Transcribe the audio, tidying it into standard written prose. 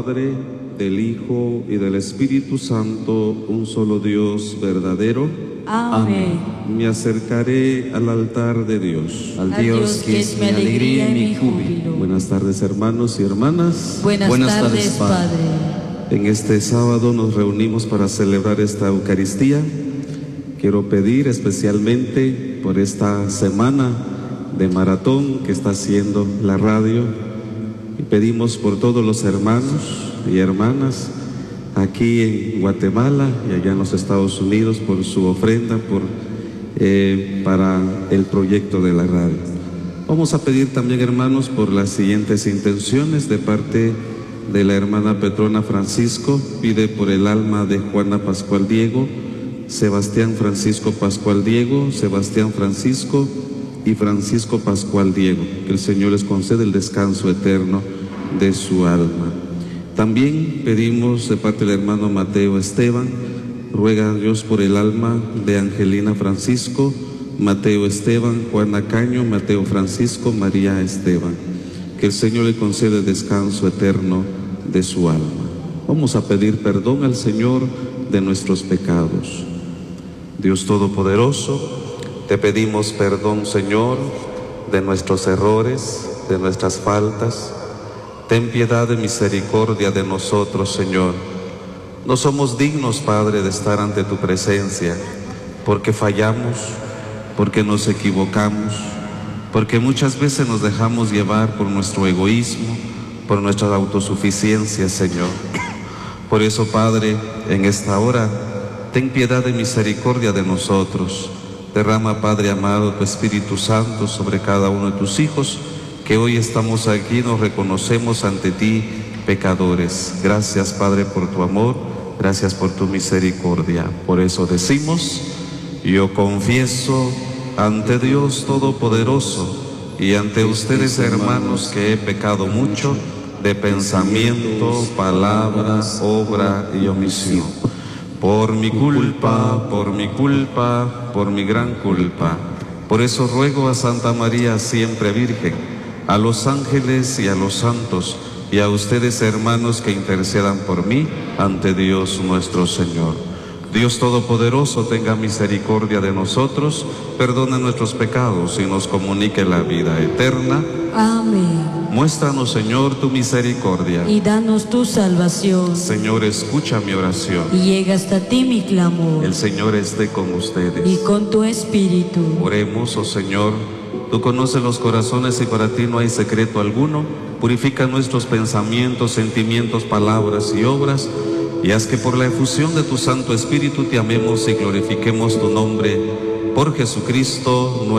Padre, del Hijo y del Espíritu Santo, un solo Dios verdadero. Amén. Me acercaré al altar de Dios. Al Dios que es mi alegría y mi júbilo. Buenas tardes, hermanos y hermanas. Buenas tardes, Padre. En este sábado nos reunimos para celebrar esta Eucaristía. Quiero pedir especialmente por esta semana de maratón que está haciendo la radio, y pedimos por todos los hermanos y hermanas aquí en Guatemala y allá en los Estados Unidos por su ofrenda para el proyecto de la radio. Vamos a pedir también, hermanos, por las siguientes intenciones de parte de la hermana Petrona Francisco. Pide por el alma de Juana Pascual Diego, Sebastián Francisco Pascual Diego, Sebastián Francisco y Francisco Pascual Diego, que el Señor les conceda el descanso eterno de su alma. También pedimos de parte del hermano Mateo Esteban, ruega a Dios por el alma de Angelina Francisco, Mateo Esteban, Juana Caño, Mateo Francisco, María Esteban, que el Señor le conceda el descanso eterno de su alma. Vamos a pedir perdón al Señor de nuestros pecados. Dios Todopoderoso, te pedimos perdón, Señor, de nuestros errores, de nuestras faltas. Ten piedad y misericordia de nosotros, Señor. No somos dignos, Padre, de estar ante tu presencia, porque fallamos, porque nos equivocamos, porque muchas veces nos dejamos llevar por nuestro egoísmo, por nuestra autosuficiencia, Señor. Por eso, Padre, en esta hora, ten piedad y misericordia de nosotros. Derrama, Padre amado, tu Espíritu Santo sobre cada uno de tus hijos, que hoy estamos aquí, nos reconocemos ante ti, pecadores. Gracias, Padre, por tu amor, gracias por tu misericordia. Por eso decimos: yo confieso ante Dios Todopoderoso y ante ustedes, hermanos, que he pecado mucho de pensamiento, palabra, obra y omisión. Por mi culpa, por mi culpa, por mi gran culpa. Por eso ruego a Santa María, siempre Virgen, a los ángeles y a los santos, y a ustedes, hermanos, que intercedan por mí ante Dios nuestro Señor. Dios Todopoderoso tenga misericordia de nosotros, perdona nuestros pecados y nos comunique la vida eterna. Amén. Muéstranos, Señor, tu misericordia. Y danos tu salvación. Señor, escucha mi oración. Y llega hasta ti mi clamor. El Señor esté con ustedes. Y con tu espíritu. Oremos, oh Señor. Tú conoces los corazones y para ti no hay secreto alguno. Purifica nuestros pensamientos, sentimientos, palabras y obras, y haz que por la efusión de tu Santo Espíritu te amemos y glorifiquemos tu nombre. Por Jesucristo nuestro